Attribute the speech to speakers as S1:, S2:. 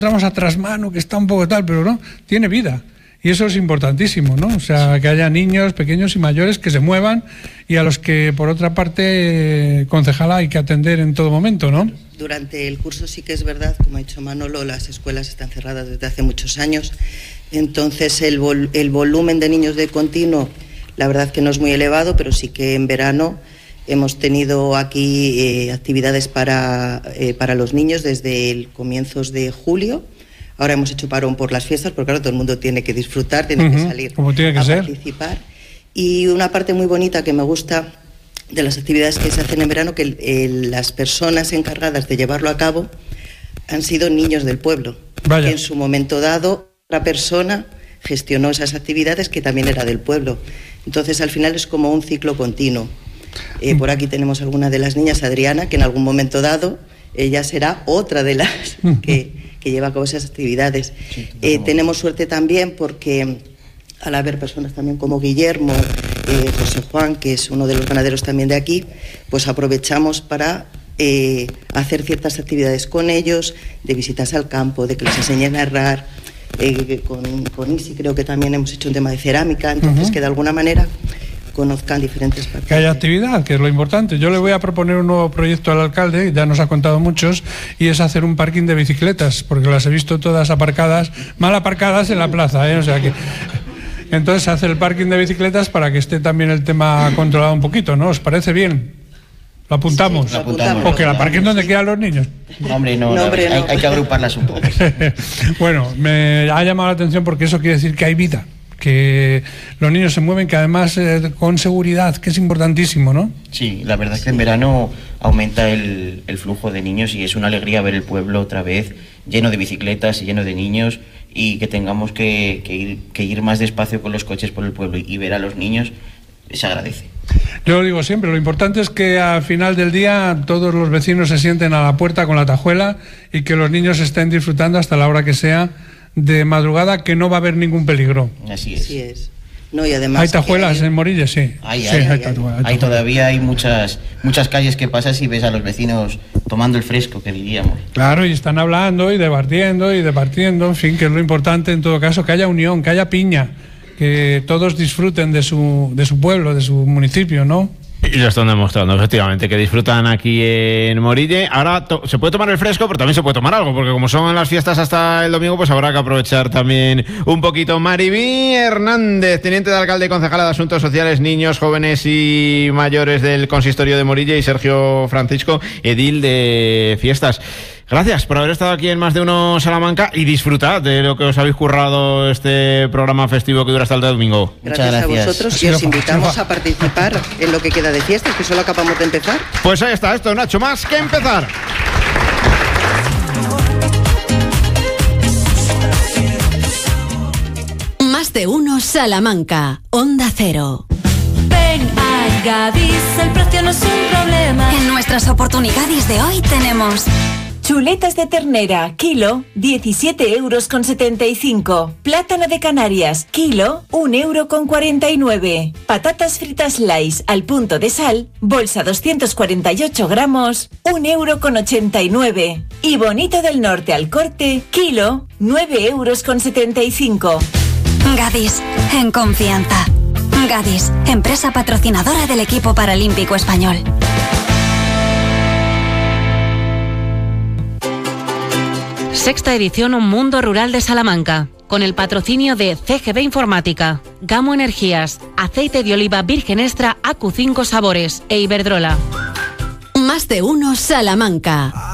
S1: encontramos a trasmano, que está un poco tal, pero no, tiene vida. Y eso es importantísimo, ¿no? O sea, que haya niños pequeños y mayores que se muevan y a los que, por otra parte, concejala, hay que atender en todo momento, ¿no?
S2: Durante el curso sí que es verdad, como ha dicho Manolo, las escuelas están cerradas desde hace muchos años, entonces el volumen de niños de continuo, la verdad que no es muy elevado, pero sí que en verano hemos tenido aquí actividades para los niños desde comienzos de julio. Ahora hemos hecho parón por las fiestas, porque claro, todo el mundo tiene que disfrutar, tiene que salir a participar. Y una parte muy bonita que me gusta de las actividades que se hacen en verano, que las personas encargadas de llevarlo a cabo han sido niños del pueblo.
S1: Vaya.
S2: Que en su momento dado, otra persona gestionó esas actividades que también era del pueblo. Entonces, al final es como un ciclo continuo. Por aquí tenemos alguna de las niñas, Adriana, que en algún momento dado, ella será otra de las que lleva a cabo esas actividades. Tenemos suerte también porque al haber personas también como Guillermo, José Juan, que es uno de los ganaderos también de aquí, pues aprovechamos para hacer ciertas actividades con ellos, de visitas al campo, de que les enseñen a herrar. Con Isi creo que también hemos hecho un tema de cerámica, entonces que de alguna manera conozcan diferentes partes.
S1: Que haya actividad, que es lo importante. Yo le voy a proponer un nuevo proyecto al alcalde, ya nos ha contado muchos, y es hacer un parking de bicicletas, porque las he visto todas aparcadas, mal aparcadas en la plaza, o sea que... Entonces hace el parking de bicicletas para que esté también el tema controlado un poquito, ¿no? ¿Os parece bien? ¿Lo apuntamos?
S2: Sí, lo apuntamos.
S1: O que la parquen donde quieran los niños.
S3: Hombre, no, hay que agruparlas un poco.
S1: Bueno, me ha llamado la atención porque eso quiere decir que hay vida, que los niños se mueven, que además con seguridad, que es importantísimo, ¿no?
S3: Sí, la verdad es que en verano aumenta el flujo de niños y es una alegría ver el pueblo otra vez lleno de bicicletas y lleno de niños, y que tengamos que ir más despacio con los coches por el pueblo y ver a los niños, se agradece.
S1: Yo lo digo siempre, lo importante es que al final del día todos los vecinos se sienten a la puerta con la tajuela y que los niños estén disfrutando hasta la hora que sea de madrugada, que no va a haber ningún peligro.
S3: Así es.
S2: Así es. No, y además
S1: ¿Hay tajuelas en Morilla? Sí.
S3: Hay todavía hay muchas calles que pasas y ves a los vecinos tomando el fresco, que diríamos.
S1: Claro, y están hablando y departiendo, en fin, que es lo importante en todo caso, que haya unión, que haya piña, que todos disfruten de su pueblo, de su municipio, ¿no?
S4: Y lo están demostrando, efectivamente, que disfrutan aquí en Morille. Ahora se puede tomar el fresco, pero también se puede tomar algo, porque como son las fiestas hasta el domingo, pues habrá que aprovechar también un poquito. Maribí Hernández, teniente de alcalde y concejala de Asuntos Sociales, Niños, Jóvenes y Mayores del Consistorio de Morille, y Sergio Francisco, edil de Fiestas. Gracias por haber estado aquí en Más de Uno Salamanca y disfrutad de lo que os habéis currado este programa festivo que dura hasta el domingo.
S2: Gracias a vosotros, y os invitamos a participar en lo que queda de fiestas, que solo acabamos de empezar.
S4: Pues ahí está, esto, Nacho, más que empezar.
S5: Más de Uno Salamanca, Onda Cero.
S6: Ven a Gadis, el precio no es un problema.
S5: En nuestras oportunidades de hoy tenemos...
S6: Chuletas de ternera, kilo, 17,75 €. Plátano de Canarias, kilo, 1,49 €. Patatas fritas Lays al punto de sal, bolsa 248 gramos, 1,89 €. Y bonito del norte al corte, kilo, 9,75 €.
S5: Gadis, en confianza. Gadis, empresa patrocinadora del equipo paralímpico español.
S7: Sexta edición Un Mundo Rural de Salamanca, con el patrocinio de CGB Informática, Gamo Energías, Aceite de Oliva Virgen Extra AQ5 Sabores e Iberdrola.
S5: Más de Uno Salamanca.